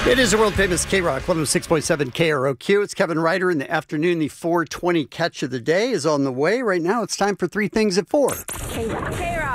It is a world-famous K-Rock, 106.7 KROQ. It's Kevin Ryder in the afternoon. The 4:20 catch of the day is on the way. Right now, it's time for Three Things at 4. K-Rock,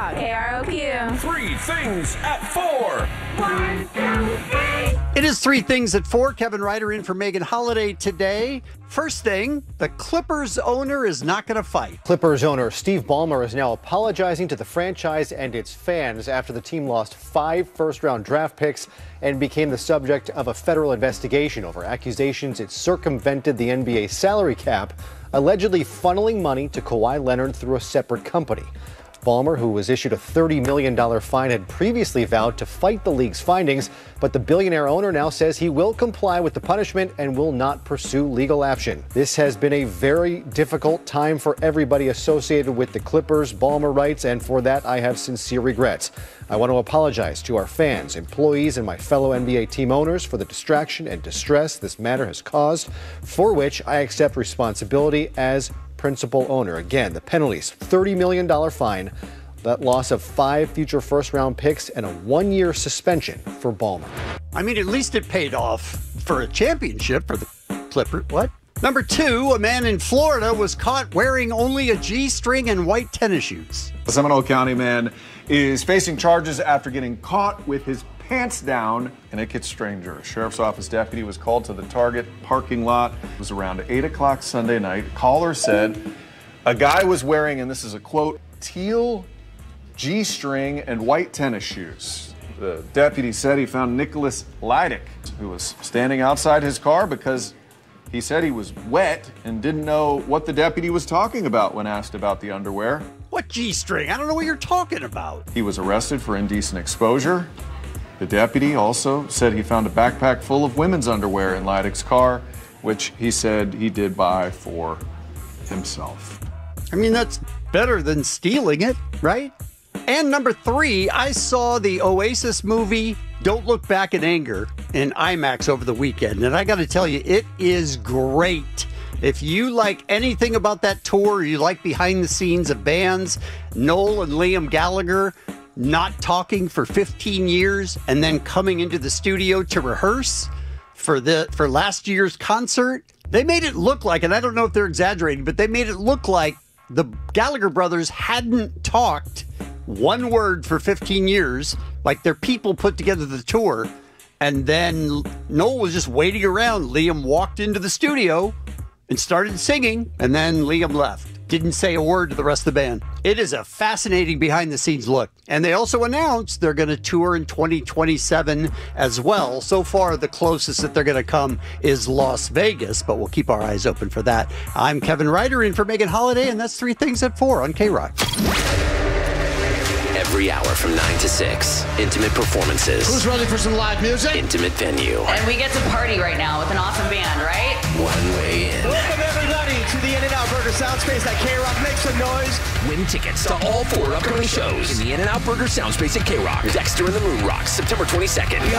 KROQ. Three Things at 4. 1, 2, 3. It is Three Things at 4. Kevin Ryder in for Megan Holiday today. First thing, the Clippers owner is not going to fight. Clippers owner Steve Ballmer is now apologizing to the franchise and its fans after the team lost 5 first-round draft picks and became the subject of a federal investigation over accusations it circumvented the NBA salary cap, allegedly funneling money to Kawhi Leonard through a separate company. Ballmer, who was issued a $30 million fine, had previously vowed to fight the league's findings, but the billionaire owner now says he will comply with the punishment and will not pursue legal action. This has been a very difficult time for everybody associated with the Clippers, Ballmer writes, and for that I have sincere regrets. I want to apologize to our fans, employees, and my fellow NBA team owners for the distraction and distress this matter has caused, for which I accept responsibility as principal owner. Again, the penalties: $30 million fine, that loss of 5 future first-round picks, and a 1-year suspension for Ballmer. I mean, at least it paid off for a championship for the Clippers. What? Number 2, a man in Florida was caught wearing only a G-string and white tennis shoes. A Seminole County man is facing charges after getting caught with his pants down, and it gets stranger. A sheriff's office deputy was called to the Target parking lot. It was around 8 o'clock Sunday night. Caller said a guy was wearing, and this is a quote, teal G-string and white tennis shoes. The deputy said he found Nicholas Leidick, who was standing outside his car because he said he was wet and didn't know what the deputy was talking about when asked about the underwear. What G-string? I don't know what you're talking about. He was arrested for indecent exposure. The deputy also said he found a backpack full of women's underwear in Leidick's car, which he said he did buy for himself. I mean, that's better than stealing it, right? And number 3, I saw the Oasis movie Don't Look Back in Anger in IMAX over the weekend, and I got to tell you, it is great. If you like anything about that tour, you like behind the scenes of bands, Noel and Liam Gallagher not talking for 15 years and then coming into the studio to rehearse for last year's concert, they made it look like, and I don't know if they're exaggerating, but they made it look like the Gallagher brothers hadn't talked one word for 15 years, like their people put together the tour, and then Noel was just waiting around. Liam walked into the studio and started singing, and then Liam left. Didn't say a word to the rest of the band. It is a fascinating behind-the-scenes look. And they also announced they're going to tour in 2027 as well. So far, the closest that they're going to come is Las Vegas, but we'll keep our eyes open for that. I'm Kevin Ryder in for Megan Holiday, and that's Three Things at 4 on K-Rock. Every hour from 9 to 6, intimate performances. Who's ready for some live music? Intimate venue. And we get to party right now with an awesome band, right? One way in. Welcome everybody to the In-N-Out Burger Soundspace at K-Rock. Make some noise. Win tickets to all 4 upcoming shows in the In-N-Out Burger Soundspace at K-Rock. Dexter and the Moon Rocks, September 22nd.